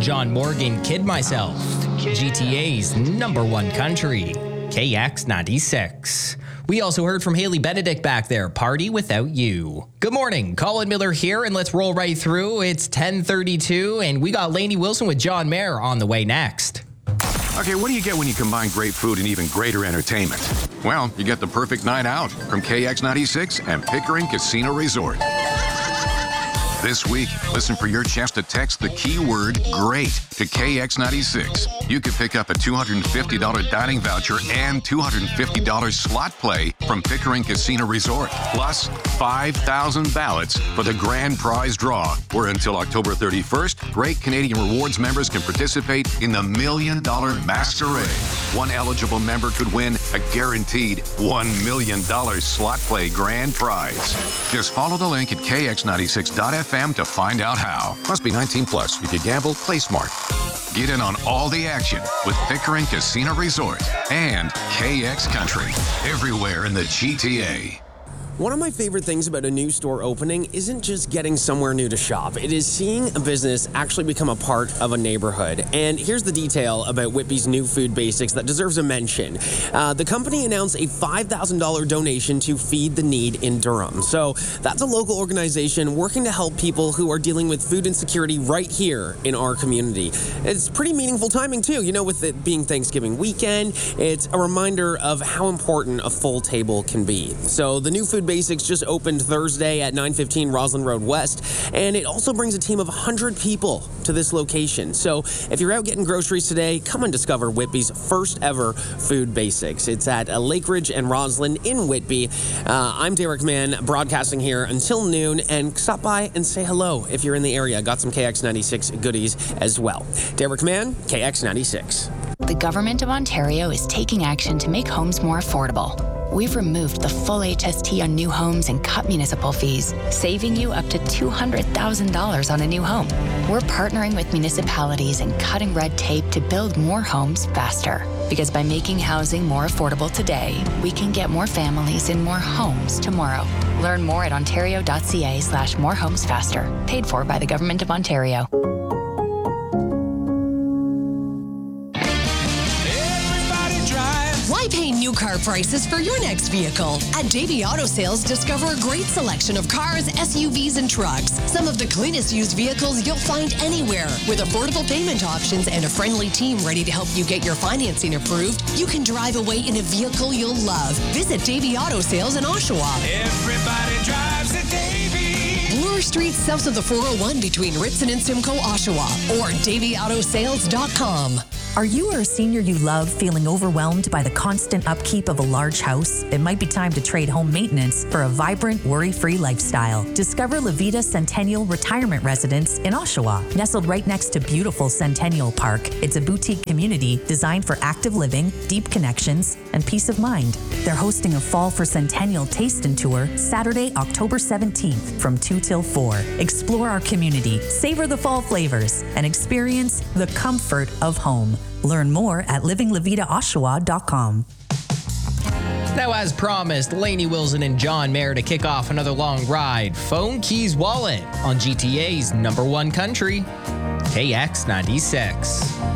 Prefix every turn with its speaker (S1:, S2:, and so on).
S1: John Morgan, Kid Myself, GTA's number one country, KX96. We also heard from Haley Benedict back there, Party Without You. Good morning, Colin Miller here, and let's roll right through. It's 10:32, and we got Lainey Wilson with John Mayer on the way next.
S2: Okay, what do you get when you combine great food and even greater entertainment? Well, you get the perfect night out from KX96 and Pickering Casino Resort. This week, listen for your chance to text the keyword GREAT to KX96. You could pick up a $250 dining voucher and $250 slot play from Pickering Casino Resort, plus 5,000 ballots for the grand prize draw, where until October 31st, Great Canadian Rewards members can participate in the $1 Million Masquerade. One eligible member could win a guaranteed $1 million slot play grand prize. Just follow the link at kx96.fm to find out how. Must be 19 plus. If you gamble, play smart. Get in on all the action with Pickering Casino Resort and KX Country. Everywhere in the GTA.
S3: One of my favorite things about a new store opening isn't just getting somewhere new to shop. It is seeing a business actually become a part of a neighborhood. And here's the detail about Whitby's new food basics that deserves a mention. The company announced a $5,000 donation to Feed the Need in Durham. So that's a local organization working to help people who are dealing with food insecurity right here in our community. It's pretty meaningful timing too. You know, with it being Thanksgiving weekend, it's a reminder of how important a full table can be. So the new food basics just opened Thursday at 915 Roslyn Road West, and it also brings a team of 100 people to this location. So if you're out getting groceries today, come and discover Whitby's first ever food basics. It's at Lake Ridge and Roslyn in Whitby. I'm Derek Mann, broadcasting here until noon, and stop by and say hello if you're in the area. Got some KX96 goodies as well. Derek Mann, KX96.
S4: The Government of Ontario is taking action to make homes more affordable. We've removed the full HST on new homes and cut municipal fees, saving you up to $200,000 on a new home. We're partnering with municipalities and cutting red tape to build more homes faster. Because by making housing more affordable today, we can get more families in more homes tomorrow. Learn more at ontario.ca/morehomesfaster. Paid for by the Government of Ontario.
S5: Why pay new car prices for your next vehicle? At Davey Auto Sales, discover a great selection of cars, SUVs, and trucks. Some of the cleanest used vehicles you'll find anywhere. With affordable payment options and a friendly team ready to help you get your financing approved, you can drive away in a vehicle you'll love. Visit Davey Auto Sales in Oshawa.
S6: Everybody drives a Davey.
S5: Bloor Street south of the 401 between Ritson and Simcoe, Oshawa, or DaveyAutoSales.com.
S7: Are you or a senior you love feeling overwhelmed by the constant upkeep of a large house? It might be time to trade home maintenance for a vibrant, worry-free lifestyle. Discover Levita Centennial Retirement Residence in Oshawa. Nestled right next to beautiful Centennial Park, it's a boutique community designed for active living, deep connections, and peace of mind. They're hosting a Fall for Centennial Taste and Tour Saturday, October 17th from 2 till 4. Explore our community, savor the fall flavors, and experience the comfort of home. Learn more at livinglevitaoshawa.com.
S1: Now, as promised, Lainey Wilson and John Mayer to kick off another long ride. Phone Keys Wallet on GTA's number one country, KX96.